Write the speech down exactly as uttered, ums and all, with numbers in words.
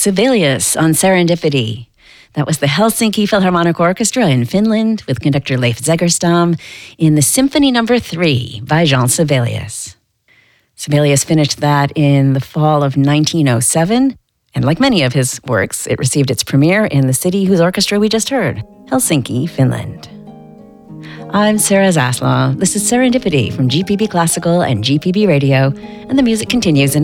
Sibelius on Serendipity. That was the Helsinki Philharmonic Orchestra in Finland with conductor Leif Zegerstam in the Symphony Number Three by Jean Sibelius. Sibelius finished that in the fall of nineteen oh seven, and like many of his works, it received its premiere in the city whose orchestra we just heard, Helsinki, Finland. I'm Sarah Zaslaw. This is Serendipity from G P B Classical and G P B Radio, and the music continues in a